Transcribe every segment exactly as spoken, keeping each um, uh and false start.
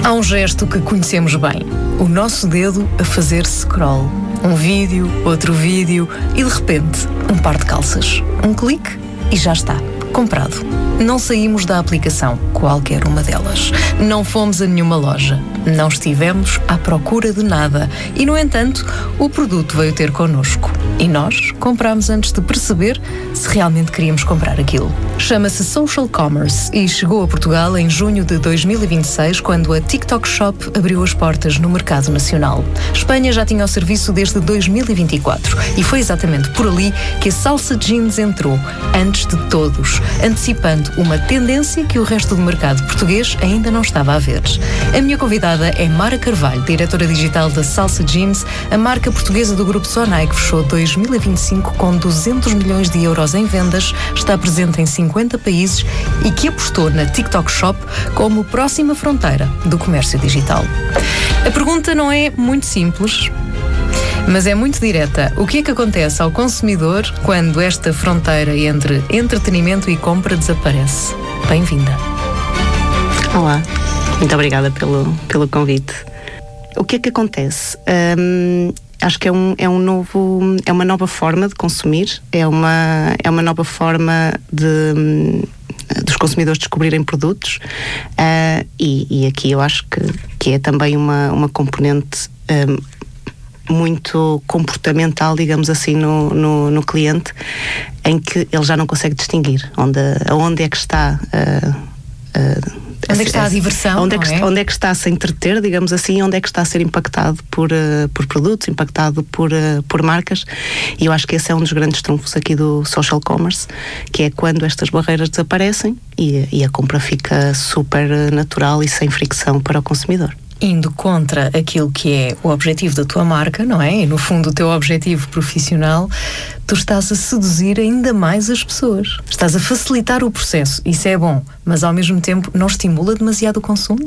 Há um gesto que conhecemos bem. O nosso dedo a fazer scroll. Um vídeo, outro vídeo e de repente, um par de calças. Um clique e já está. Comprado. Não saímos da aplicação, qualquer uma delas. Não fomos a nenhuma loja. Não estivemos à procura de nada. E, no entanto, o produto veio ter connosco. E nós comprámos antes de perceber se realmente queríamos comprar aquilo. Chama-se Social Commerce e chegou a Portugal em junho de dois mil e vinte e seis, quando a TikTok Shop abriu as portas no mercado nacional. Espanha já tinha o serviço desde dois mil e vinte e quatro e foi exatamente por ali que a salsa jeans entrou, antes de todos, antecipando uma tendência que o resto do mercado português ainda não estava a ver. A minha convidada é Mara Carvalho, diretora digital da Salsa Jeans, a marca portuguesa do grupo Sonai, que fechou dois mil e vinte e cinco com duzentos milhões de euros em vendas, está presente em cinquenta países e que apostou na TikTok Shop como próxima fronteira do comércio digital. A pergunta não é muito simples, mas é muito direta. O que é que acontece ao consumidor quando esta fronteira entre entretenimento e compra desaparece? Bem-vinda. Olá, muito obrigada pelo, pelo convite. O que é que acontece? Hum, acho que é, um, é, um novo, é uma nova forma de consumir, é uma, é uma nova forma de, dos consumidores descobrirem produtos uh, e, e aqui eu acho que, que é também uma, uma componente um, muito comportamental, digamos assim, no, no, no cliente, em que ele já não consegue distinguir onde, onde é que está uh, uh, onde é que está a diversão, onde é, que, não é? onde é que está a se entreter, digamos assim, onde é que está a ser impactado por, uh, por produtos, impactado por, uh, por marcas, e eu acho que esse é um dos grandes trunfos aqui do social commerce, que é quando estas barreiras desaparecem e, e a compra fica super natural e sem fricção para o consumidor. Indo contra aquilo que é o objetivo da tua marca, não é? E no fundo o teu objetivo profissional, tu estás a seduzir ainda mais as pessoas. Estás a facilitar o processo, isso é bom, mas ao mesmo tempo não estimula demasiado o consumo?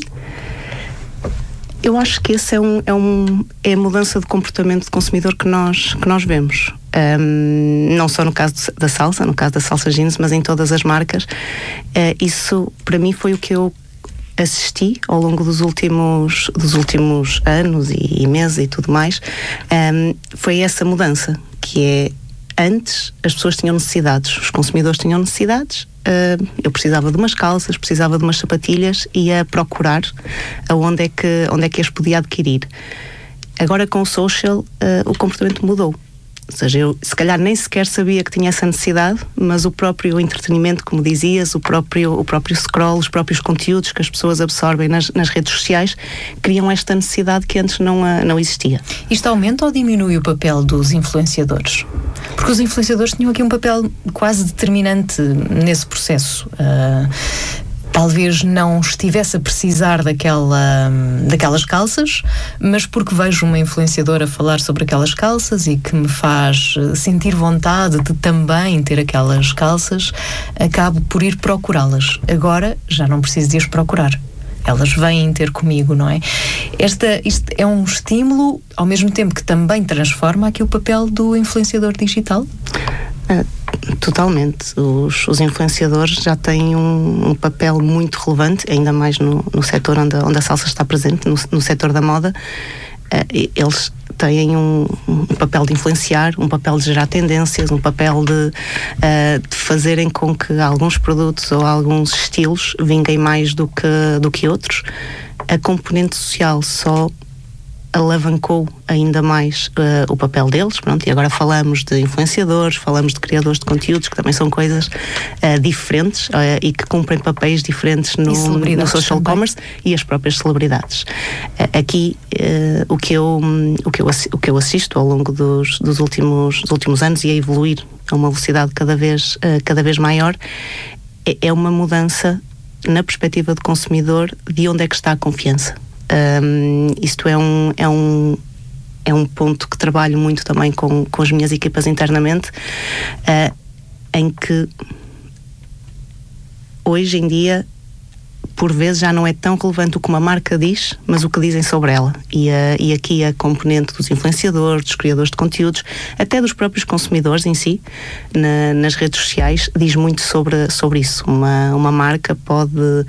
Eu acho que esse é, um, é, um, é a mudança de comportamento de consumidor que nós, que nós vemos. Um, não só no caso da salsa, no caso da salsa jeans, mas em todas as marcas. Uh, isso, para mim, foi o que eu assisti ao longo dos últimos, dos últimos anos e, e meses e tudo mais. Um, foi essa mudança, que é, antes as pessoas tinham necessidades, os consumidores tinham necessidades, uh, eu precisava de umas calças, precisava de umas sapatilhas, ia procurar aonde é que, onde é que as podia adquirir. Agora com o social, uh, o comportamento mudou. Ou seja, eu se calhar nem sequer sabia que tinha essa necessidade, mas o próprio entretenimento, como dizias, o próprio, o próprio scroll, os próprios conteúdos que as pessoas absorvem nas, nas redes sociais, criam esta necessidade que antes não, não existia. Isto aumenta ou diminui o papel dos influenciadores? Porque os influenciadores tinham aqui um papel quase determinante nesse processo. Uh, Talvez não estivesse a precisar daquela, daquelas calças, mas porque vejo uma influenciadora falar sobre aquelas calças e que me faz sentir vontade de também ter aquelas calças, acabo por ir procurá-las. Agora já não preciso de as procurar. Elas vêm ter comigo, não é? Esta, isto é um estímulo, ao mesmo tempo que também transforma aqui o papel do influenciador digital? Uh, totalmente. Os, os influenciadores já têm um, um papel muito relevante, ainda mais no, no setor onde, onde a salsa está presente, no, no setor da moda. Uh, eles têm um, um papel de influenciar, um papel de gerar tendências, um papel de, uh, de fazerem com que alguns produtos ou alguns estilos vinguem mais do que, do que outros. A componente social só alavancou ainda mais uh, o papel deles, pronto, e agora falamos de influenciadores, falamos de criadores de conteúdos, que também são coisas uh, diferentes uh, e que cumprem papéis diferentes no, no social também. Commerce, e as próprias celebridades. Uh, aqui uh, o, que eu, o, que eu, o que eu assisto ao longo dos, dos, últimos, dos últimos anos, e a evoluir a uma velocidade cada vez, uh, cada vez maior, é, é uma mudança na perspectiva do consumidor de onde é que está a confiança. Um, isto é um, é, um, é um ponto que trabalho muito também com, com as minhas equipas internamente, uh, em que hoje em dia por vezes já não é tão relevante o que uma marca diz, mas o que dizem sobre ela. E, a, e aqui a componente dos influenciadores, dos criadores de conteúdos, até dos próprios consumidores em si, na, nas redes sociais, diz muito sobre, sobre isso. Uma, uma marca pode uh,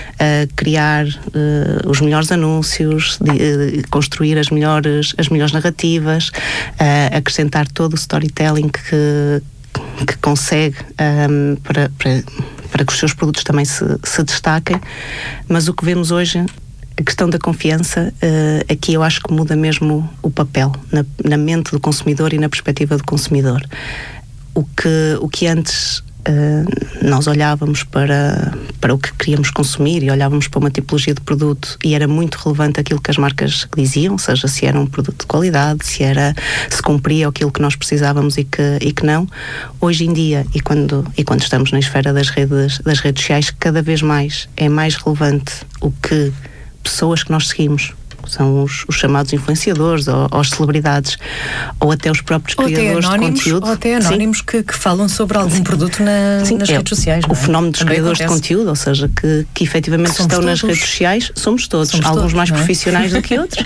criar uh, os melhores anúncios, de, uh, construir as melhores, as melhores narrativas, uh, acrescentar todo o storytelling que, que consegue um, para, para para que os seus produtos também se, se destaquem, mas o que vemos hoje, a questão da confiança, uh, aqui eu acho que muda mesmo o papel na, na mente do consumidor e na perspectiva do consumidor. O que, o que antes uh, nós olhávamos para, para o que queríamos consumir e olhávamos para uma tipologia de produto e era muito relevante aquilo que as marcas diziam, seja se era um produto de qualidade, se era, se cumpria aquilo que nós precisávamos e que, e que não. Hoje em dia, e quando, e quando estamos na esfera das redes, das redes sociais, cada vez mais é mais relevante o que pessoas que nós seguimos, são os, os chamados influenciadores ou, ou as celebridades, ou até os próprios ou criadores de conteúdo. Ou até anónimos que, que falam sobre algum Sim. produto na, Sim, nas é redes sociais. O é? fenómeno dos Também criadores acontece. de conteúdo, ou seja, que, que efetivamente somos estão todos. nas redes sociais, somos todos, Somos alguns todos, mais não é? profissionais do que outros,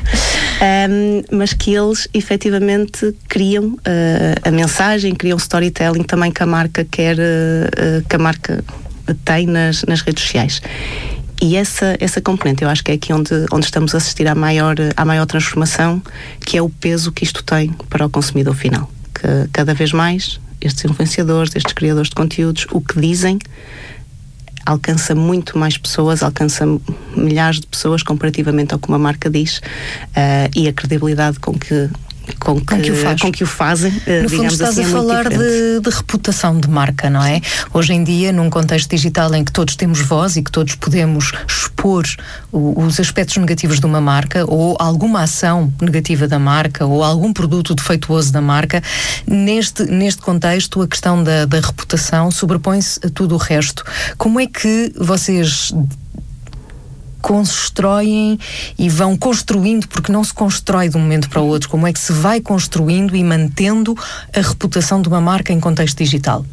um, mas que eles efetivamente criam uh, a mensagem, criam storytelling também que a marca quer, uh, que a marca tem nas, nas redes sociais. E essa, essa componente, eu acho que é aqui onde, onde estamos a assistir à maior, à maior transformação, que é o peso que isto tem para o consumidor final. Que cada vez mais estes influenciadores, estes criadores de conteúdos, o que dizem alcança muito mais pessoas, alcança milhares de pessoas comparativamente ao que uma marca diz, uh, e a credibilidade com que Com que, com que o faz. Com que o fazem, no fundo estás assim, a é falar de, de reputação de marca, não é? Hoje em dia, num contexto digital em que todos temos voz e que todos podemos expor o, os aspectos negativos de uma marca ou alguma ação negativa da marca ou algum produto defeituoso da marca, neste, neste contexto a questão da, da reputação sobrepõe-se a tudo o resto. Como é que vocês constroem e vão construindo, porque não se constrói de um momento para o outro, como é que se vai construindo e mantendo a reputação de uma marca em contexto digital?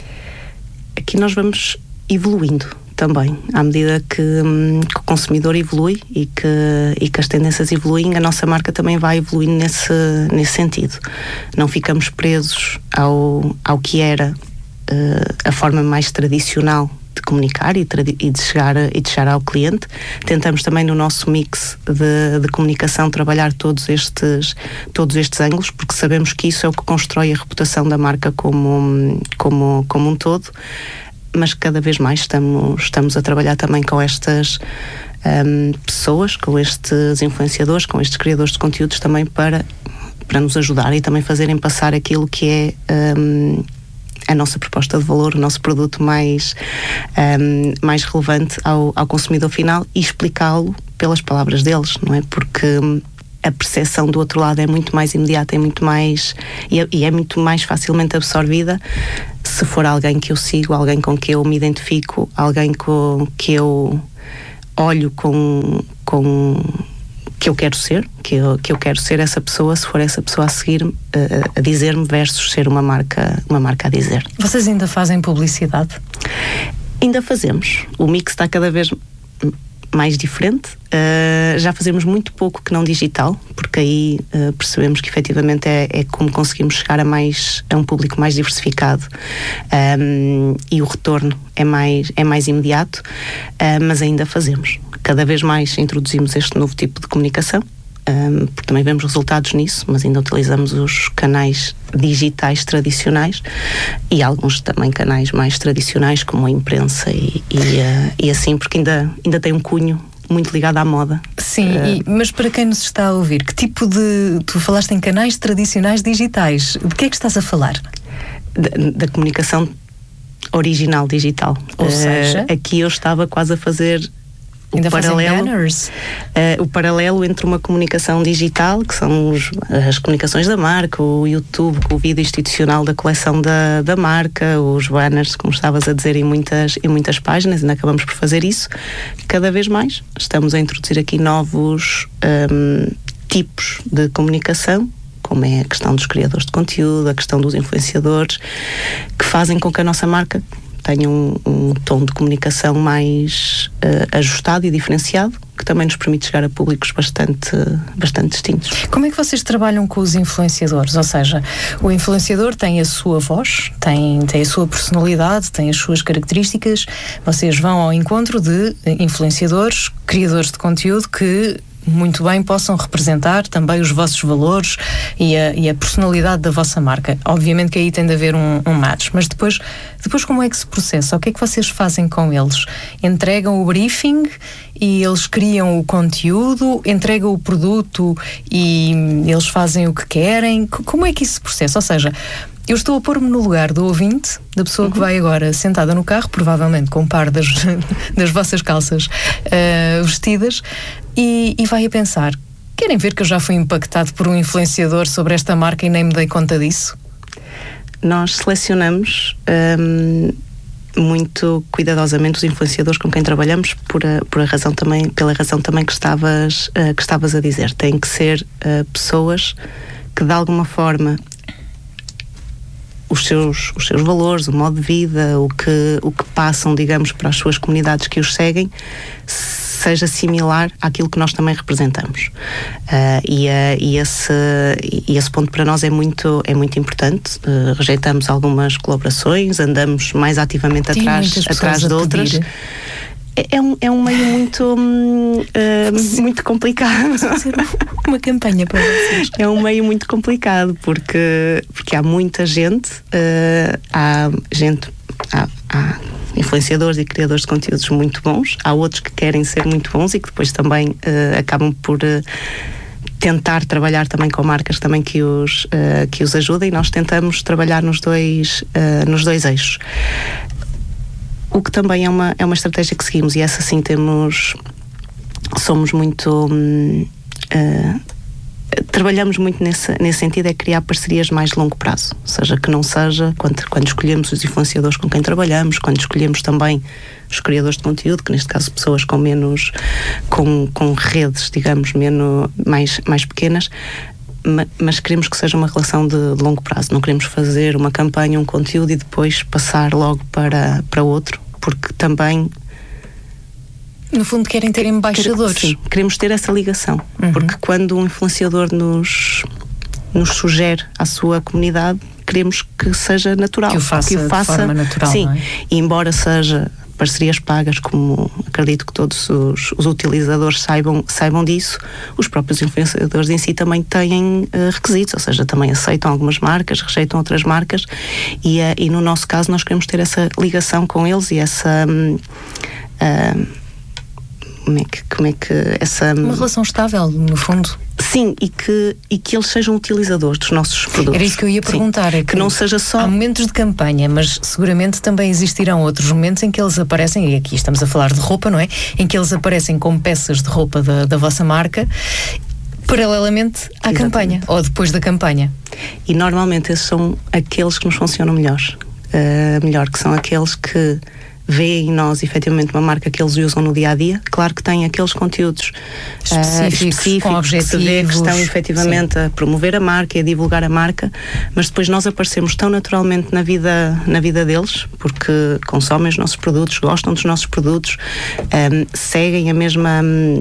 Aqui nós vamos evoluindo também, à medida que, hum, que o consumidor evolui e que, e que as tendências evoluem, a nossa marca também vai evoluindo nesse, nesse sentido. Não ficamos presos ao, ao que era uh, a forma mais tradicional de comunicar e, e, de chegar, e de chegar ao cliente. Tentamos também no nosso mix de, de comunicação trabalhar todos estes, todos estes ângulos, porque sabemos que isso é o que constrói a reputação da marca como, como, como um todo, mas cada vez mais estamos, estamos a trabalhar também com estas um, pessoas, com estes influenciadores, com estes criadores de conteúdos também para, para nos ajudar e também fazerem passar aquilo que é um, a nossa proposta de valor, o nosso produto mais, um, mais relevante ao, ao consumidor final e explicá-lo pelas palavras deles, não é? Porque a percepção do outro lado é muito mais imediata, é muito mais e é, e é muito mais facilmente absorvida se for alguém que eu sigo, alguém com que eu me identifico, alguém com que eu olho com, com que eu quero ser, que eu, que eu quero ser essa pessoa, se for essa pessoa a seguir-me, a, a dizer-me, versus ser uma marca, uma marca a dizer. Vocês ainda fazem publicidade? Ainda fazemos. O mix está cada vez mais diferente. Uh, já fazemos muito pouco que não digital, porque aí uh, percebemos que efetivamente é, é como conseguimos chegar a, mais, a um público mais diversificado, um, e o retorno é mais, é mais imediato, uh, mas ainda fazemos. Cada vez mais introduzimos este novo tipo de comunicação, um, porque também vemos resultados nisso, mas ainda utilizamos os canais digitais tradicionais e alguns também canais mais tradicionais, como a imprensa e, e, uh, e assim, porque ainda, ainda tem um cunho muito ligado à moda. Sim, uh, e, mas para quem nos está a ouvir, que tipo de... Tu falaste em canais tradicionais digitais, de que é que estás a falar? Da, da comunicação original digital. Ou seja? Uh, aqui eu estava quase a fazer O Ainda paralelo, banners? Uh, o paralelo entre uma comunicação digital, que são os, as comunicações da marca, o YouTube, com o vídeo institucional da coleção da, da marca, os banners, como estavas a dizer, em muitas, em muitas páginas, ainda acabamos por fazer isso. Cada vez mais estamos a introduzir aqui novos um, tipos de comunicação, como é a questão dos criadores de conteúdo, a questão dos influenciadores, que fazem com que a nossa marca tenha um, um tom de comunicação mais uh, ajustado e diferenciado, que também nos permite chegar a públicos bastante, bastante distintos. Como é que vocês trabalham com os influenciadores? Ou seja, o influenciador tem a sua voz, tem, tem a sua personalidade, tem as suas características. Vocês vão ao encontro de influenciadores, criadores de conteúdo que muito bem possam representar também os vossos valores e a, e a personalidade da vossa marca. Obviamente que aí tem de haver um, um match, mas depois, depois como é que se processa? O que é que vocês fazem com eles? Entregam o briefing e eles criam o conteúdo, entregam o produto e eles fazem o que querem? Como é que isso se processa? Ou seja, eu estou a pôr-me no lugar do ouvinte, da pessoa uhum. que vai agora sentada no carro, provavelmente com um par das, das vossas calças uh, vestidas, e, e vai a pensar, querem ver que eu já fui impactado por um influenciador sobre esta marca e nem me dei conta disso? Nós selecionamos um, muito cuidadosamente os influenciadores com quem trabalhamos por a, por a razão também, pela razão também que estavas, uh, que estavas a dizer. Têm que ser uh, pessoas que de alguma forma os seus, os seus valores, o modo de vida, o que, o que passam, digamos, para as suas comunidades que os seguem, seja similar àquilo que nós também representamos. Uh, e, uh, e, esse, e esse ponto para nós é muito, é muito importante. Uh, rejeitamos algumas colaborações, andamos mais ativamente Tem atrás, atrás de outras. Pedir. É um, é um meio muito uh, muito complicado. Uma campanha para vocês. É um meio muito complicado porque, porque há muita gente, uh, há gente, há, há influenciadores e criadores de conteúdos muito bons, há outros que querem ser muito bons e que depois também uh, acabam por uh, tentar trabalhar também com marcas também que os, uh, que os ajudem, e nós tentamos trabalhar nos dois, uh, nos dois eixos. O que também é uma, é uma estratégia que seguimos, e essa sim temos, somos muito, uh, trabalhamos muito nesse, nesse sentido, é criar parcerias mais de longo prazo, ou seja, que não seja, quando, quando escolhemos os influenciadores com quem trabalhamos, quando escolhemos também os criadores de conteúdo, que neste caso pessoas com menos, com, com redes, digamos, menos, mais, mais pequenas, mas queremos que seja uma relação de longo prazo. Não queremos fazer uma campanha, um conteúdo e depois passar logo para, para outro, porque também no fundo querem ter embaixadores. Sim, queremos ter essa ligação, uhum. porque quando um influenciador nos, nos sugere à sua comunidade, queremos que seja natural, que o faça, que o faça de forma natural, sim, não é? E embora seja parcerias pagas, como acredito que todos os, os utilizadores saibam, saibam disso, os próprios influenciadores em si também têm uh, requisitos, ou seja, também aceitam algumas marcas, rejeitam outras marcas, e, uh, e no nosso caso nós queremos ter essa ligação com eles e essa um, uh, como é que, como é que essa uma relação estável, no fundo. Sim, e que, e que eles sejam utilizadores dos nossos produtos. Era isso que eu ia perguntar. Sim, é que, que não seja só... Há momentos de campanha, mas seguramente também existirão outros momentos em que eles aparecem, e aqui estamos a falar de roupa, não é? Em que eles aparecem com peças de roupa da, da vossa marca, paralelamente à Exatamente. campanha, ou depois da campanha. E normalmente esses são aqueles que nos funcionam melhor. Uh, melhor, que são aqueles que veem em nós efetivamente uma marca que eles usam no dia-a-dia. Claro que tem aqueles conteúdos específicos, uh, específicos com objetivos, que se vê que estão efetivamente sim. a promover a marca e a divulgar a marca, mas depois nós aparecemos tão naturalmente na vida, na vida deles, porque consomem os nossos produtos, gostam dos nossos produtos, um, seguem a mesma... Um,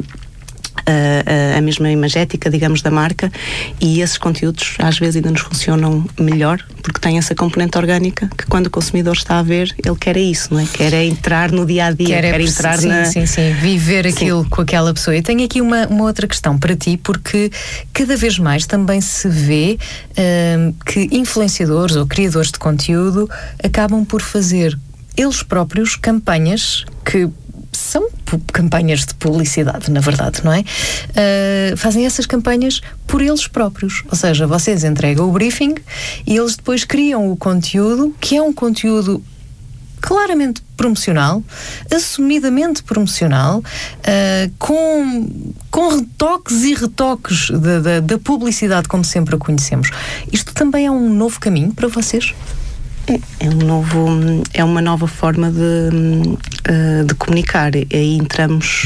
A, a mesma imagética, digamos, da marca, e esses conteúdos às vezes ainda nos funcionam melhor porque têm essa componente orgânica que quando o consumidor está a ver, ele quer é isso, não é? Quer é entrar no dia-a-dia, quer, é quer entrar sim, na... Sim, sim, viver sim. aquilo com aquela pessoa. E tenho aqui uma, uma outra questão para ti, porque cada vez mais também se vê hum, que influenciadores ou criadores de conteúdo acabam por fazer eles próprios campanhas que são campanhas de publicidade, na verdade, não é? Uh, fazem essas campanhas por eles próprios. Ou seja, vocês entregam o briefing e eles depois criam o conteúdo, que é um conteúdo claramente promocional, assumidamente promocional, uh, com, com retoques e retoques da, da, da publicidade como sempre a conhecemos. Isto também é um novo caminho para vocês? É, é, um novo, é uma nova forma de, de comunicar. E aí entramos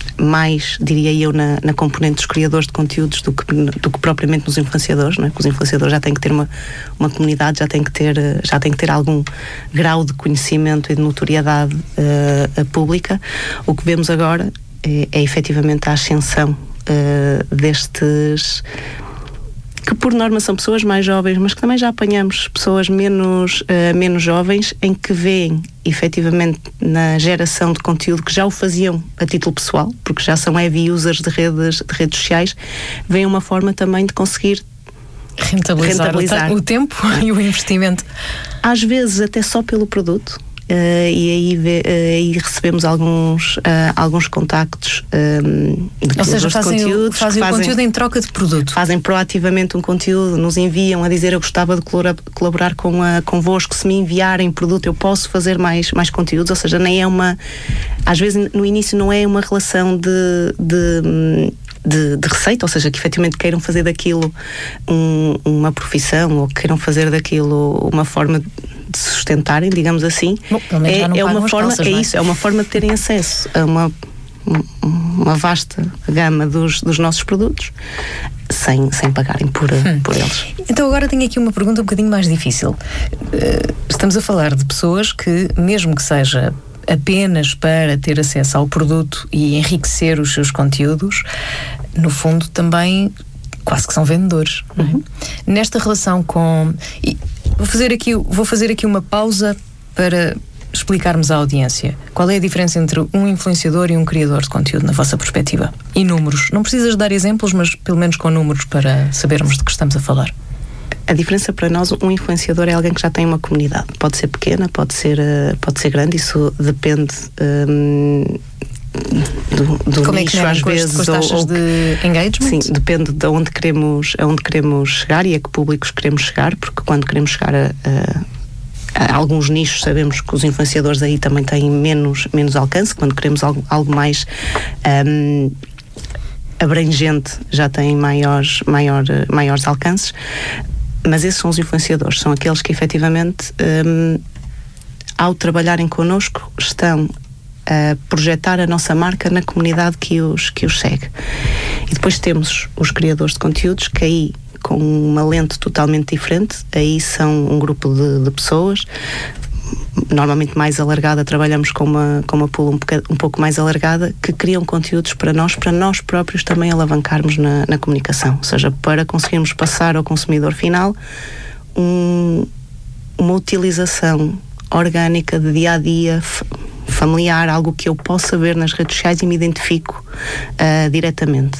mais, diria eu, na, na componente dos criadores de conteúdos do que, do que propriamente nos influenciadores, não é? Porque os influenciadores já têm que ter uma, uma comunidade, já têm que ter, já têm que ter algum grau de conhecimento e de notoriedade uh, pública. O que vemos agora é, é efetivamente a ascensão uh, destes, que por norma são pessoas mais jovens, mas que também já apanhamos pessoas menos, uh, menos jovens, em que veem efetivamente na geração de conteúdo, que já o faziam a título pessoal, porque já são heavy users de redes, de redes sociais, veem uma forma também de conseguir rentabilizar, rentabilizar. o tempo e o investimento. Às vezes até só pelo produto. Uh, e aí, vê, uh, aí recebemos alguns, uh, alguns contactos um, de Ou seja, fazem, conteúdos o, fazem que o conteúdo em troca de produto. Fazem proativamente um conteúdo, nos enviam a dizer: eu gostava de colaborar com a, convosco, se me enviarem produto eu posso fazer mais, mais conteúdos. Ou seja, nem é uma, às vezes no início não é uma relação de, de De, de receita, ou seja, que efetivamente queiram fazer daquilo um, uma profissão, ou queiram fazer daquilo uma forma de se sustentarem, digamos assim. Bom, é, é uma forma, calças, é não é? isso, é uma forma de terem acesso a uma, uma vasta gama dos, dos nossos produtos sem, sem pagarem por, hum. por eles. Então agora tenho aqui uma pergunta um bocadinho mais difícil. Uh, estamos a falar de pessoas que, mesmo que seja apenas para ter acesso ao produto e enriquecer os seus conteúdos, no fundo também quase que são vendedores. Uhum. Não é? Nesta relação com... E vou fazer aqui, vou fazer aqui uma pausa para explicarmos à audiência qual é a diferença entre um influenciador e um criador de conteúdo, na vossa perspectiva. E números. Não precisas dar exemplos, mas pelo menos com números para sabermos de que estamos a falar. A diferença para nós, um influenciador é alguém que já tem uma comunidade. Pode ser pequena, pode ser, pode ser grande, isso depende um, do, do Como nicho, é que às com vezes. Com as taxas ou, de engagement? Sim, depende de onde queremos, aonde queremos chegar e a que públicos queremos chegar, porque quando queremos chegar a, a, a alguns nichos, sabemos que os influenciadores aí também têm menos, menos alcance. Quando queremos algo, algo mais... Um, abrangente, já têm maiores, maior, maiores alcances. Mas esses são os influenciadores, são aqueles que efetivamente, um, ao trabalharem connosco, estão a projetar a nossa marca na comunidade que os, que os segue. E depois temos os criadores de conteúdos, que aí, com uma lente totalmente diferente, aí são um grupo de, de pessoas, normalmente mais alargada, trabalhamos com uma, com uma pool um, boca, um pouco mais alargada, que criam conteúdos para nós, para nós próprios também alavancarmos na, na comunicação, ou seja, para conseguirmos passar ao consumidor final um, uma utilização orgânica de dia a dia, familiar, algo que eu possa ver nas redes sociais e me identifico uh, diretamente.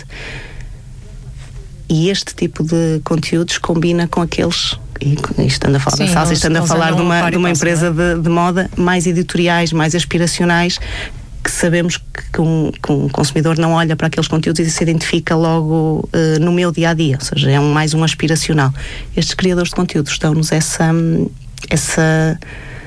E este tipo de conteúdos combina com aqueles, e estando a falar Sim, da salsa, estando a falar de uma, de uma empresa de, de moda, mais editoriais, mais aspiracionais, que sabemos que, que, um, que um consumidor não olha para aqueles conteúdos e se identifica logo uh, no meu dia-a-dia, ou seja, é um, mais um aspiracional. Estes criadores de conteúdos dão-nos essa, essa,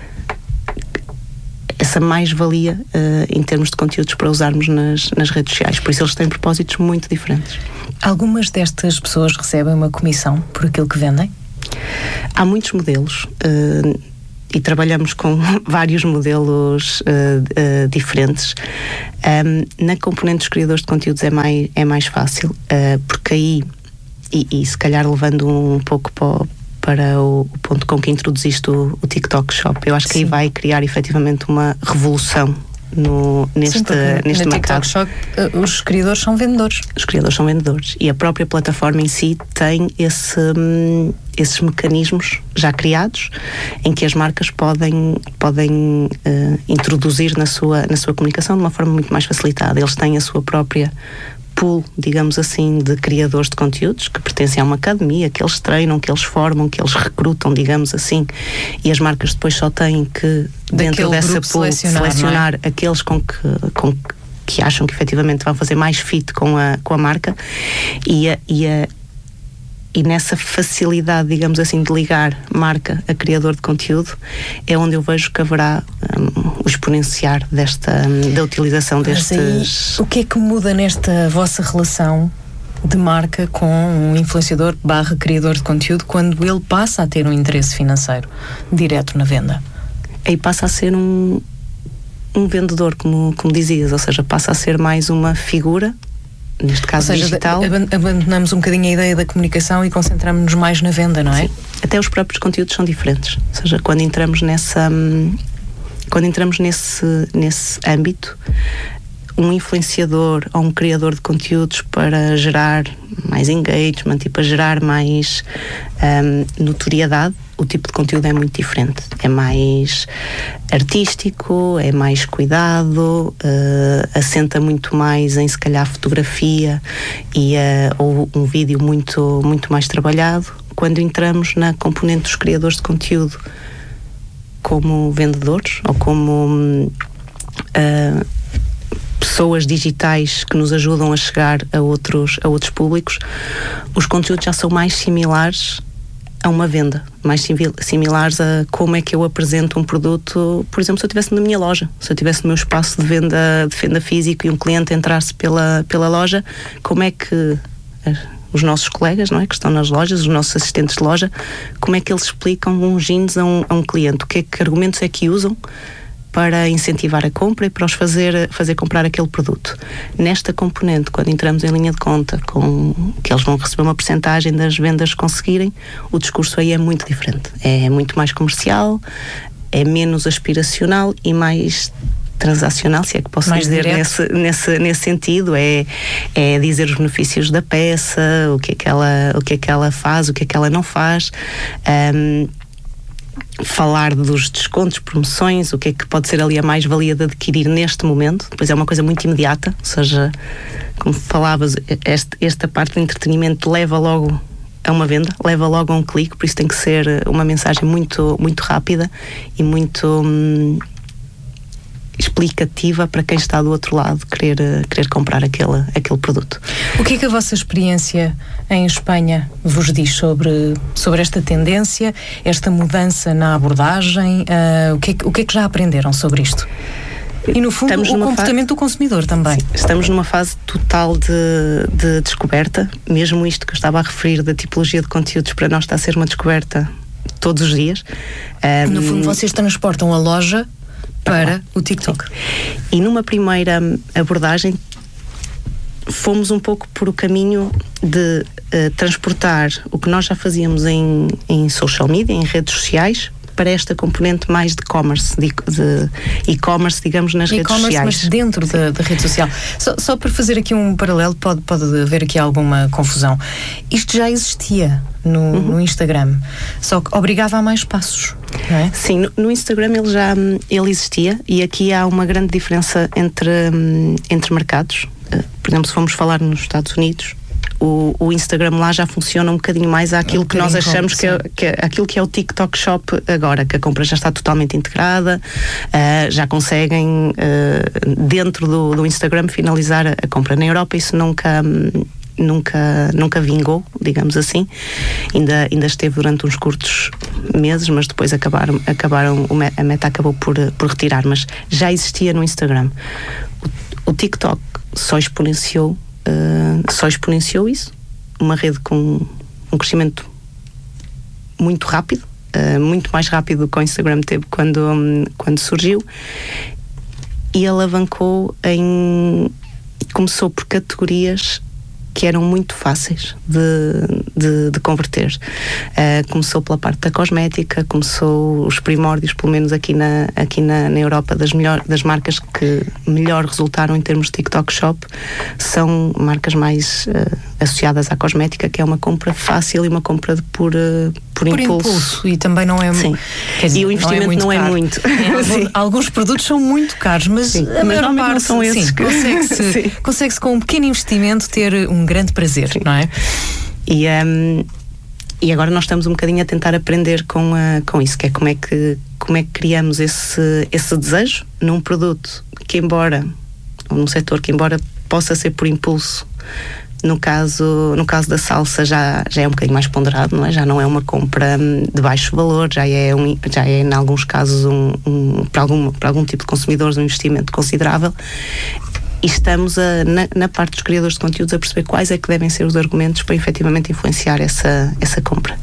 essa mais-valia uh, em termos de conteúdos para usarmos nas, nas redes sociais, por isso eles têm propósitos muito diferentes. Algumas destas pessoas recebem uma comissão por aquilo que vendem? Há muitos modelos uh, e trabalhamos com vários modelos uh, uh, diferentes. Um, na componente dos criadores de conteúdos é mais, é mais fácil, uh, porque aí, e, e se calhar levando um pouco para o, para o ponto com que introduziste o, o TikTok Shop, eu acho que Sim. aí vai criar efetivamente uma revolução No, neste, Sim, neste no mercado. TikTok Shop, os criadores são vendedores. Os criadores são vendedores e a própria plataforma em si tem esse, hum, esses mecanismos já criados em que as marcas podem, podem uh, introduzir na sua, na sua comunicação de uma forma muito mais facilitada. Eles têm a sua própria pool, digamos assim, de criadores de conteúdos que pertencem a uma academia, que eles treinam, que eles formam, que eles recrutam, digamos assim, e as marcas depois só têm que, dentro Daquele dessa pool, selecionar, selecionar é? aqueles com que, com que acham que efetivamente vão fazer mais fit com a, com a marca e a, e a E nessa facilidade, digamos assim, de ligar marca a criador de conteúdo, é onde eu vejo que haverá um, o exponenciar desta, um, da utilização Mas destes... Aí, o que é que muda nesta vossa relação de marca com um influenciador barra criador de conteúdo quando ele passa a ter um interesse financeiro direto na venda? Aí passa a ser um, um vendedor, como, como dizias, ou seja, passa a ser mais uma figura, neste caso ou seja, digital. Abandonamos um bocadinho a ideia da comunicação e concentramos-nos mais na venda, não é? Sim. Até os próprios conteúdos são diferentes. Ou seja, quando entramos nessa quando entramos nesse, nesse âmbito, um influenciador ou um criador de conteúdos para gerar mais engagement e para gerar mais um, notoriedade, o tipo de conteúdo é muito diferente. É mais artístico, é mais cuidado, uh, assenta muito mais em, se calhar, fotografia e, uh, ou um vídeo muito, muito mais trabalhado. Quando entramos na componente dos criadores de conteúdo como vendedores ou como uh, pessoas digitais que nos ajudam a chegar a outros, a outros públicos, os conteúdos já são mais similares a uma venda, mais similares a como é que eu apresento um produto. Por exemplo, se eu estivesse na minha loja, se eu estivesse no meu espaço de venda, de venda físico e um cliente entrasse pela, pela loja, como é que os nossos colegas, não é, que estão nas lojas, os nossos assistentes de loja, como é que eles explicam uns jeans a um, a um cliente? O que é que argumentos é que usam para incentivar a compra e para os fazer, fazer comprar aquele produto? Nesta componente, quando entramos em linha de conta, com que eles vão receber uma percentagem das vendas que conseguirem, o discurso aí é muito diferente. É muito mais comercial, é menos aspiracional e mais transacional, se é que posso mais dizer nesse, nesse, nesse sentido. É, é dizer os benefícios da peça, o que é que ela, o que é que ela faz, o que é que ela não faz. Um, falar dos descontos, promoções, o que é que pode ser ali a mais-valia de adquirir neste momento. Depois é uma coisa muito imediata, ou seja, como falavas, este, esta parte do entretenimento leva logo a uma venda, leva logo a um clique, por isso tem que ser uma mensagem muito, muito rápida e muito hum, explicativa para quem está do outro lado querer, querer comprar aquele, aquele produto. O que é que a vossa experiência em Espanha vos diz sobre, sobre esta tendência, esta mudança na abordagem? Uh, o, que é que, o que é que já aprenderam sobre isto? E no fundo estamos o comportamento fa... do consumidor também. Sim, estamos numa fase total de, de descoberta, mesmo isto que eu estava a referir da tipologia de conteúdos para nós está a ser uma descoberta todos os dias. Um, no fundo vocês transportam a loja para o TikTok. Sim. E numa primeira abordagem fomos um pouco por o caminho de uh, transportar o que nós já fazíamos em, em social media, em redes sociais, para esta componente mais de e-commerce, de, de e-commerce, digamos, nas redes sociais. Mas dentro da, da rede social. Só, só para fazer aqui um paralelo, pode, pode haver aqui alguma confusão. Isto já existia no, uhum. no Instagram, só que obrigava a mais passos, não é? Sim, no, no Instagram ele já ele existia e aqui há uma grande diferença entre, entre mercados. Por exemplo, se formos falar nos Estados Unidos, O, o Instagram lá já funciona um bocadinho mais àquilo um que nós achamos como, que, é, que é aquilo que é o TikTok Shop agora, que a compra já está totalmente integrada, uh, já conseguem uh, dentro do, do Instagram finalizar a, a compra. Na Europa isso nunca nunca, nunca vingou, digamos assim, ainda, ainda esteve durante uns curtos meses, mas depois acabaram, acabaram a Meta acabou por, por retirar, mas já existia no Instagram. O, o TikTok só exponenciou Uh, só exponenciou isso, uma rede com um crescimento muito rápido, uh, muito mais rápido do que o Instagram teve quando, um, quando surgiu, e alavancou em... começou por categorias que eram muito fáceis de, de, de converter. Uh, começou pela parte da cosmética, começou os primórdios, pelo menos aqui na, aqui na, na Europa, das, melhor, das marcas que melhor resultaram em termos de TikTok Shop, são marcas mais uh, associadas à cosmética, que é uma compra fácil e uma compra de por, uh, por, por impulso. impulso. E também não é... Sim. Quer dizer, e o investimento não é muito. Não é muito. Alguns, alguns produtos são muito caros, mas sim, a mas maior parte não são esses sim, que... consegue-se, consegue-se com um pequeno investimento ter um grande prazer, sim. não é? E, um, e agora nós estamos um bocadinho a tentar aprender com, uh, com isso, que é como é que, como é que criamos esse, esse desejo num produto que, embora, ou num setor que, embora possa ser por impulso, no caso, no caso da salsa já, já é um bocadinho mais ponderado, não é? Já não é uma compra de baixo valor, já é, um, já é em alguns casos, um, um, para, algum, para algum tipo de consumidores, um investimento considerável. E estamos a, na, na parte dos criadores de conteúdos a perceber quais é que devem ser os argumentos para efetivamente influenciar essa, essa compra.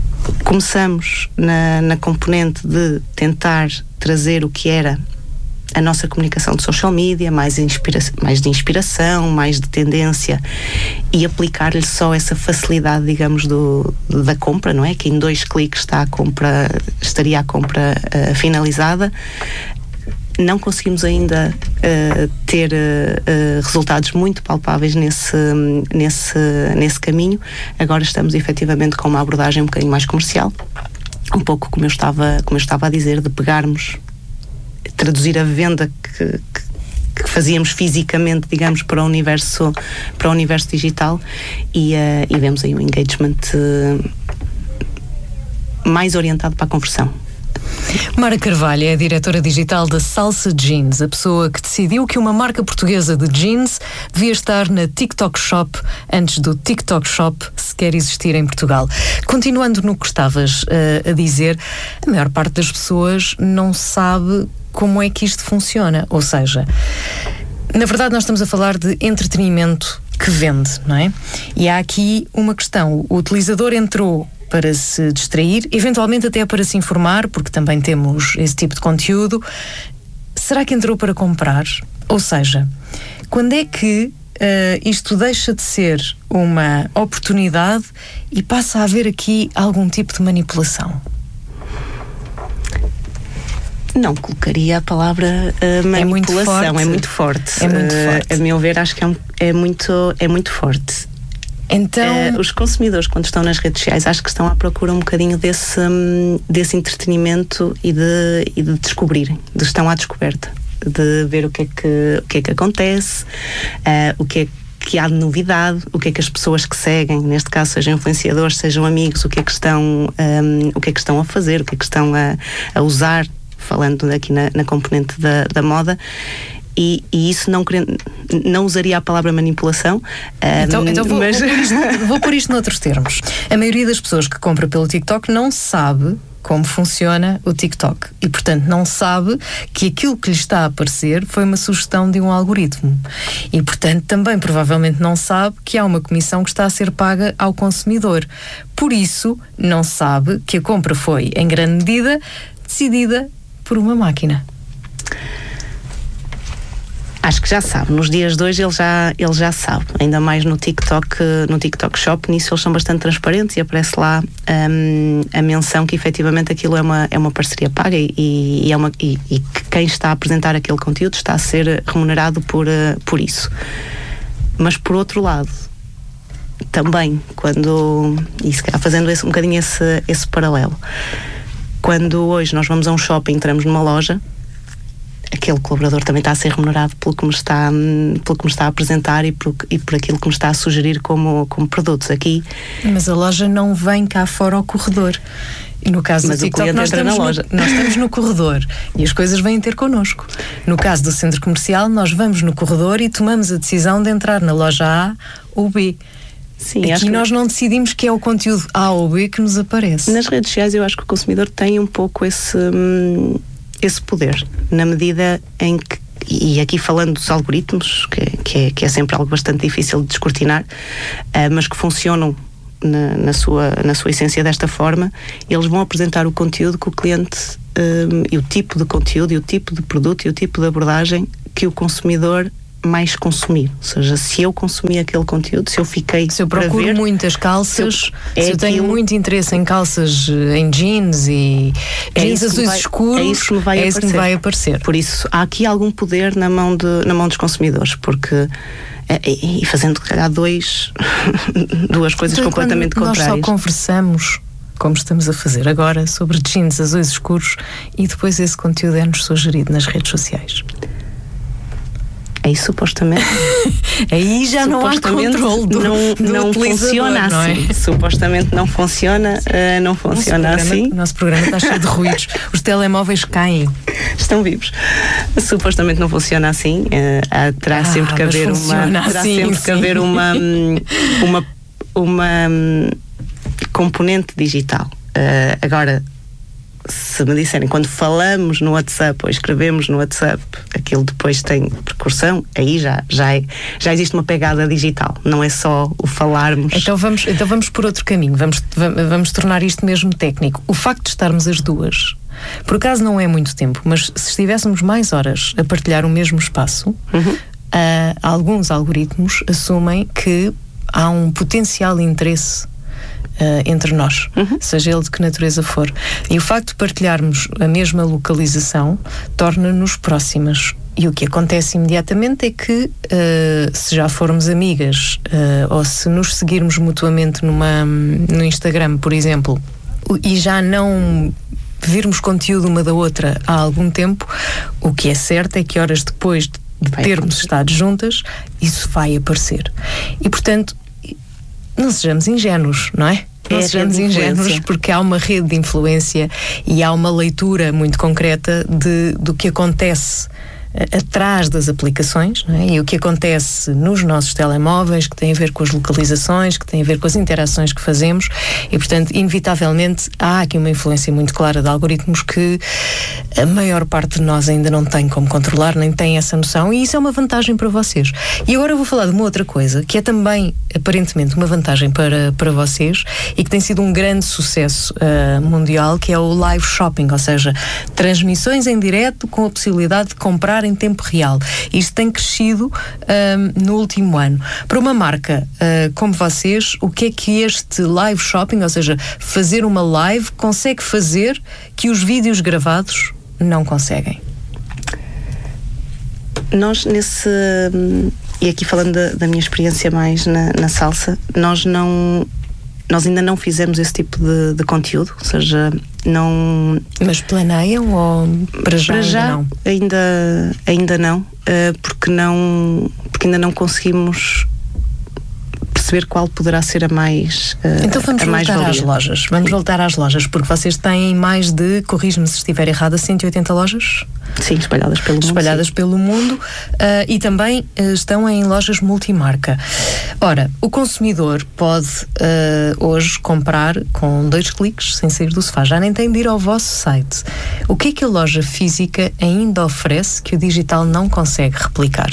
Começamos na, na componente de tentar trazer o que era a nossa comunicação de social media, mais, inspira mais de inspiração, mais de tendência, e aplicar-lhe só essa facilidade, digamos, do, da compra, não é? Que em dois cliques está a compra, estaria a compra uh, finalizada. Não conseguimos ainda uh, ter uh, resultados muito palpáveis nesse, nesse, nesse caminho. Agora estamos efetivamente com uma abordagem um bocadinho mais comercial, um pouco como eu estava, como eu estava a dizer, de pegarmos, traduzir a venda que, que, que fazíamos fisicamente, digamos, para o universo, para o universo digital, e, uh, e vemos aí um engagement uh, mais orientado para a conversão. Mara Carvalho é a diretora digital da Salsa Jeans, a pessoa que decidiu que uma marca portuguesa de jeans devia estar na TikTok Shop antes do TikTok Shop sequer existir em Portugal. Continuando no que estavas uh, a dizer, a maior parte das pessoas não sabe como é que isto funciona, ou seja, na verdade nós estamos a falar de entretenimento que vende, não é? E há aqui uma questão, o utilizador entrou para se distrair, eventualmente até para se informar, porque também temos esse tipo de conteúdo. Será que entrou para comprar? Ou seja, quando é que uh, isto deixa de ser uma oportunidade e passa a haver aqui algum tipo de manipulação? Não colocaria a palavra uh, manipulação, é muito forte. É muito forte. É muito forte. Uh, a meu ver, acho que é, um, é, muito, é muito forte. Então, uh, os consumidores, quando estão nas redes sociais, acho que estão à procura um bocadinho desse, um, desse entretenimento e de, e de descobrirem, de estão à descoberta, de ver o que é que, o que, é que acontece, uh, o que é que há de novidade, o que é que as pessoas que seguem, neste caso sejam influenciadores, sejam amigos, o que é que estão, um, o que é que estão a fazer, o que é que estão a, a usar, falando aqui na, na componente da, da moda. E, e isso não, não usaria a palavra manipulação. Então, um, então vou, mas... vou, pôr isto, vou pôr isto noutros termos. A maioria das pessoas que compra pelo TikTok não sabe como funciona o TikTok e, portanto, não sabe que aquilo que lhe está a aparecer foi uma sugestão de um algoritmo. E, portanto, também provavelmente não sabe que há uma comissão que está a ser paga ao consumidor. Por isso, não sabe que a compra foi, em grande medida, decidida por uma máquina. Acho que já sabe, nos dias de hoje ele já, ele já sabe, ainda mais no TikTok, no TikTok Shop, nisso eles são bastante transparentes e aparece lá um, a menção que efetivamente aquilo é uma, é uma parceria paga e, e, é uma, e, e que quem está a apresentar aquele conteúdo está a ser remunerado por, uh, por isso. Mas por outro lado, também, quando, e se calhar fazendo esse, um bocadinho esse, esse paralelo, quando hoje nós vamos a um shopping, entramos numa loja, aquele colaborador também está a ser remunerado pelo que me está, pelo que me está a apresentar e por, e por aquilo que me está a sugerir como, como produtos aqui. Mas a loja não vem cá fora ao corredor. E no caso Mas do TikTok, nós estamos, na loja. No, nós estamos no corredor e as coisas vêm ter connosco. No caso do centro comercial, nós vamos no corredor e tomamos a decisão de entrar na loja A ou B. Sim, aqui nós que... não decidimos que é o conteúdo A ou B que nos aparece. Nas redes sociais eu acho que o consumidor tem um pouco esse... Hum... esse poder, na medida em que, e aqui falando dos algoritmos, que, que, é, que é sempre algo bastante difícil de descortinar, uh, mas que funcionam na, na, sua, na sua essência desta forma, eles vão apresentar o conteúdo que o cliente, um, e o tipo de conteúdo, e o tipo de produto, e o tipo de abordagem que o consumidor mais consumir. Ou seja, se eu consumi aquele conteúdo, se eu fiquei se eu procuro ver, muitas calças, se eu, é se eu tenho aquilo, muito interesse em calças, em jeans e é jeans azuis vai, escuros, é isso que me vai, é aparecer. Isso que me vai aparecer. Por isso, há aqui algum poder na mão, de, na mão dos consumidores, porque e, e fazendo, se calhar, dois duas coisas então, completamente contrárias. Nós só conversamos, como estamos a fazer agora, sobre jeans azuis escuros e depois esse conteúdo é-nos sugerido nas redes sociais. Aí supostamente aí já não há controle do, não, do não funciona não é? assim. Supostamente não funciona, uh, não funciona nosso programa, assim. O nosso programa está cheio de ruídos. Os telemóveis caem. Estão vivos. Supostamente não funciona assim. Uh, terá ah, sempre que haver uma, terá assim, sempre sim. que haver uma uma uma componente digital. Uh, agora, se me disserem, quando falamos no WhatsApp ou escrevemos no WhatsApp, aquilo depois tem percussão, aí já, já, é, já existe uma pegada digital, não é só o falarmos. Então vamos, então vamos por outro caminho, vamos, vamos tornar isto mesmo técnico. O facto de estarmos as duas por acaso não é muito tempo, mas se estivéssemos mais horas a partilhar o mesmo espaço, uhum. uh, alguns algoritmos assumem que há um potencial interesse Uh, entre nós, uhum. seja ele de que natureza for. E o facto de partilharmos a mesma localização torna-nos próximas. E o que acontece imediatamente é que, uh, se já formos amigas, uh, ou se nos seguirmos mutuamente numa, no Instagram, por exemplo, e já não virmos conteúdo uma da outra há algum tempo, o que é certo é que horas depois de termos estado juntas, isso vai aparecer. E, portanto, não sejamos ingênuos, não é? Não é sejamos ingênuos, porque há uma rede de influência e há uma leitura muito concreta de, do que acontece atrás das aplicações, não é? E o que acontece nos nossos telemóveis, que tem a ver com as localizações, que tem a ver com as interações que fazemos, e portanto, inevitavelmente, há aqui uma influência muito clara de algoritmos que a maior parte de nós ainda não tem como controlar, nem tem essa noção, e isso é uma vantagem para vocês. E agora eu vou falar de uma outra coisa, que é também, aparentemente, uma vantagem para, para vocês, e que tem sido um grande sucesso uh, mundial, que é o live shopping, ou seja, transmissões em direto com a possibilidade de comprar em tempo real. Isto tem crescido um, no último ano. Para uma marca uh, como vocês, o que é que este live shopping, ou seja, fazer uma live, consegue fazer que os vídeos gravados não conseguem? Nós nesse, e aqui falando da, da minha experiência mais na, na salsa, nós não nós ainda não fizemos esse tipo de, de conteúdo, ou seja, não... Mas planeiam ou para já, para já ainda não? Ainda, ainda não, uh, porque não, porque ainda não conseguimos perceber qual poderá ser a mais uh, Então vamos a mais voltar valia. às lojas. Vamos voltar às lojas, porque vocês têm mais de, corrijo-me se estiver errada, cento e oitenta lojas? Sim, espalhadas pelo mundo. Espalhadas sim. pelo mundo uh, e também uh, estão em lojas multimarca. Ora, o consumidor pode uh, hoje comprar com dois cliques, sem sair do sofá. Já nem tem de ir ao vosso site. O que é que a loja física ainda oferece que o digital não consegue replicar?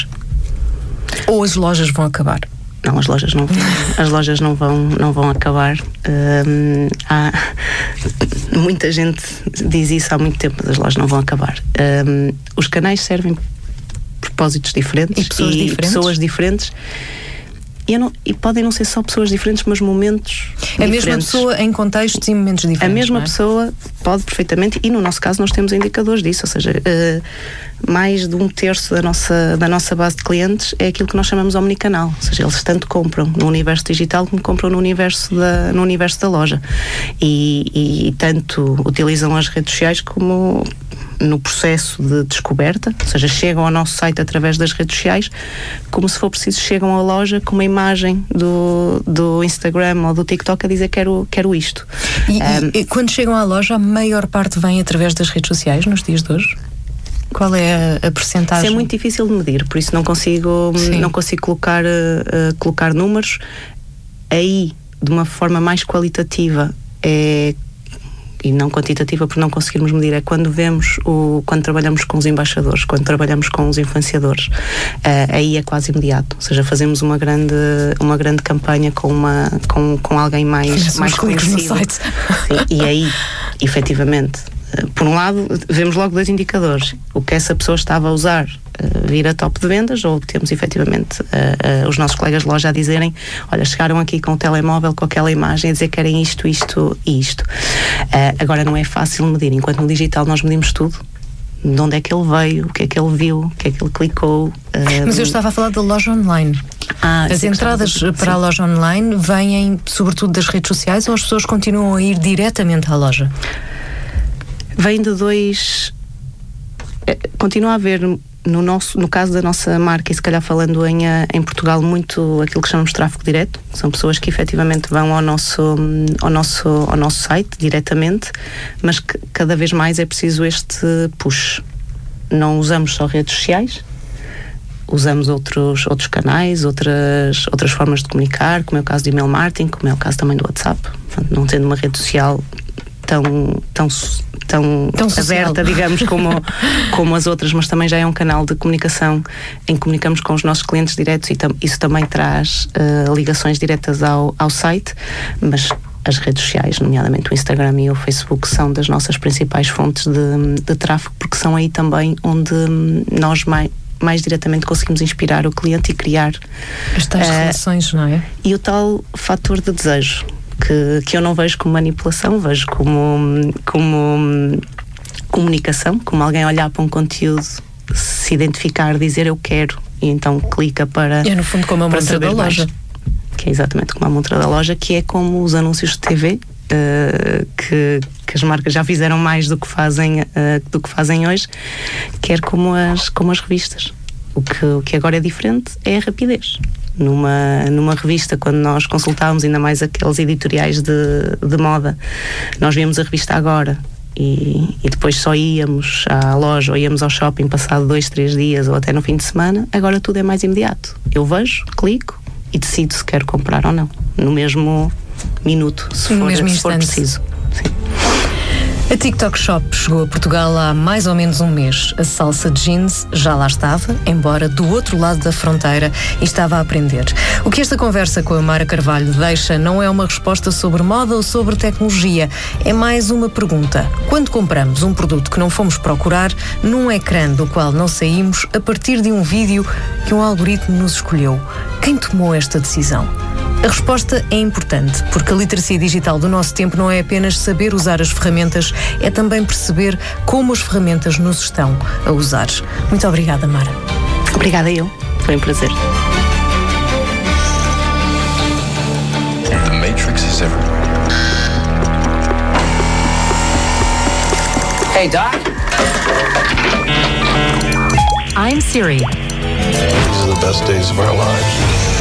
Ou as lojas vão acabar? Não, as lojas não, as lojas não vão, não vão acabar. Um, há, muita gente diz isso há muito tempo, mas as lojas não vão acabar. Um, os canais servem propósitos diferentes e pessoas e diferentes. Pessoas diferentes. E, eu não, e podem não ser só pessoas diferentes, mas momentos a diferentes. mesma pessoa em contextos e momentos diferentes. A mesma não é? pessoa pode perfeitamente, e no nosso caso nós temos indicadores disso, ou seja, uh, mais de um terço da nossa, da nossa base de clientes é aquilo que nós chamamos omnicanal, ou seja, eles tanto compram no universo digital como compram no universo da, no universo da loja e, e tanto utilizam as redes sociais como no processo de descoberta, ou seja, chegam ao nosso site através das redes sociais, como se for preciso chegam à loja com uma imagem do, do Instagram ou do TikTok a dizer quero, quero isto. E, um, e quando chegam à loja, a maior parte vem através das redes sociais nos dias de hoje? Qual é a, a percentagem? Isso é muito difícil de medir, por isso não consigo, não consigo colocar, uh, colocar números. Aí, de uma forma mais qualitativa, é, e não quantitativa por não conseguirmos medir, é quando vemos, o, quando trabalhamos com os embaixadores, quando trabalhamos com os influenciadores, uh, aí é quase imediato, ou seja, fazemos uma grande, uma grande campanha com, uma, com, com alguém mais, mais conhecido. No site. Sim, e aí, efetivamente, por um lado, vemos logo dois indicadores. O que essa pessoa estava a usar uh, vir a top de vendas, ou temos efetivamente uh, uh, os nossos colegas de loja a dizerem, olha, chegaram aqui com o telemóvel, com aquela imagem, a dizer que querem isto, isto e isto. Uh, agora não é fácil medir. Enquanto no digital nós medimos tudo. De onde é que ele veio, o que é que ele viu, o que é que ele clicou. Uh, Mas eu estava a falar da loja online. Ah, as entradas para sim. a loja online vêm sobretudo das redes sociais ou as pessoas continuam a ir diretamente à loja? Vem de dois. Continua a haver no, nosso, no caso da nossa marca, e se calhar falando em, em Portugal, muito aquilo que chamamos de tráfego direto. São pessoas que efetivamente vão ao nosso, ao nosso, ao nosso site diretamente, mas que cada vez mais é preciso este push. Não usamos só redes sociais, usamos outros, outros canais, outras, outras formas de comunicar, como é o caso de email marketing, como é o caso também do WhatsApp. Portanto, não tendo uma rede social tão, tão, tão, tão aberta, digamos, como, como as outras, mas também já é um canal de comunicação em que comunicamos com os nossos clientes diretos e tam, isso também traz uh, ligações diretas ao, ao site, mas as redes sociais, nomeadamente o Instagram e o Facebook, são das nossas principais fontes de, de tráfego, porque são aí também onde nós mais, mais diretamente conseguimos inspirar o cliente e criar as tais uh, relações, não é? E o tal fator de desejo, que, que eu não vejo como manipulação, vejo como, como comunicação, como alguém olhar para um conteúdo, se identificar, dizer eu quero, e então clica para... É no fundo como a montra da loja. Mais. Que é exatamente como a montra da loja, que é como os anúncios de T V, uh, que, que as marcas já fizeram mais do que fazem, uh, do que fazem hoje, quer como as, como as revistas. O que, o que agora é diferente é a rapidez. Numa, numa revista, quando nós consultávamos, ainda mais aqueles editoriais de, de moda, nós víamos a revista agora e, e depois só íamos à loja ou íamos ao shopping passado dois, três dias ou até no fim de semana. Agora tudo é mais imediato. Eu vejo, clico e decido se quero comprar ou não, no mesmo minuto, se, no for, mesmo se for preciso. Sim. A TikTok Shop chegou a Portugal há mais ou menos um mês. A salsa jeans já lá estava, embora do outro lado da fronteira, e estava a aprender. O que esta conversa com a Mara Carvalho deixa não é uma resposta sobre moda ou sobre tecnologia, é mais uma pergunta. Quando compramos um produto que não fomos procurar, num ecrã do qual não saímos, a partir de um vídeo que um algoritmo nos escolheu, quem tomou esta decisão? A resposta é importante, porque a literacia digital do nosso tempo não é apenas saber usar as ferramentas, é também perceber como as ferramentas nos estão a usar. Muito obrigada, Mara. Obrigada eu. Foi um prazer. The Matrix is everywhere. Hey, Doc. I'm Siri. These are the best days of our lives.